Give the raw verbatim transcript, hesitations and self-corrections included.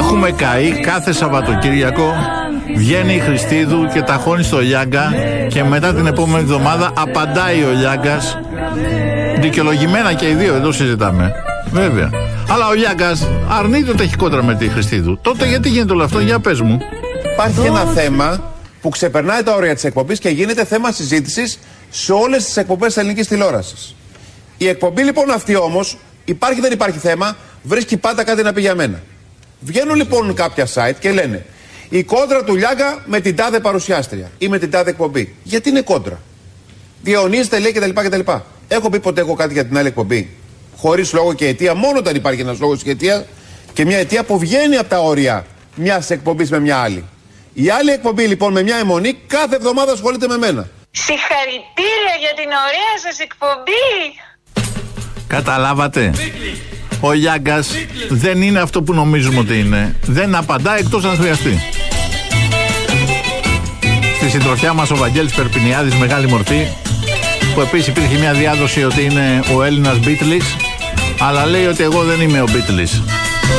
Έχουμε καεί κάθε Σαββατοκύριακο. Βγαίνει η Χριστίδου και ταχώνει στο Λιάγκα και μετά την επόμενη εβδομάδα απαντάει ο Λιάγκας. Δικαιολογημένα και οι δύο, εδώ συζητάμε. Βέβαια. Αλλά ο Λιάγκας αρνείται ότι έχει κόντρα με τη Χριστίδου. Τότε γιατί γίνεται όλο αυτό, για πες μου. Υπάρχει ένα θέμα που ξεπερνάει τα όρια της εκπομπής και γίνεται θέμα συζήτησης σε όλες τις εκπομπές της ελληνικής τηλεόρασης. Η εκπομπή λοιπόν αυτή όμως, υπάρχει δεν υπάρχει θέμα, βρίσκει πάντα κάτι να πει για μένα. Βγαίνουν λοιπόν κάποια site και λένε η κόντρα του Λιάγκα με την τάδε παρουσιάστρια ή με την τάδε εκπομπή. Γιατί είναι κόντρα. Διαιωνίζεται λέει κτλ. κτλ. Έχω πει ποτέ εγώ κάτι για την άλλη εκπομπή χωρίς λόγο και αιτία, μόνο όταν υπάρχει ένας λόγος και αιτία και μια αιτία που βγαίνει από τα όρια μιας εκπομπής με μια άλλη. Η άλλη εκπομπή λοιπόν με μια αιμονή κάθε εβδομάδα ασχολείται με μένα. Συγχαρητήρια για την ωραία σας εκπομπή. Καταλάβατε. Ο Λιάγκας δεν είναι αυτό που νομίζουμε ότι είναι. Δεν απαντά εκτός αν χρειαστεί. Στη συντροφιά μας ο Βαγγέλης Περπινιάδης, μεγάλη μορφή, που επίσης υπήρχε μια διάδοση ότι είναι ο Έλληνας Beatles, αλλά λέει ότι εγώ δεν είμαι ο Beatles.